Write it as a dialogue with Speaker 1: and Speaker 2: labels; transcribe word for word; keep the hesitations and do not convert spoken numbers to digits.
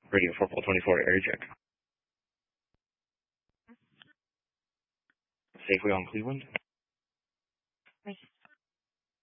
Speaker 1: Radio four four twenty-four, area check. Safeway on Cleveland.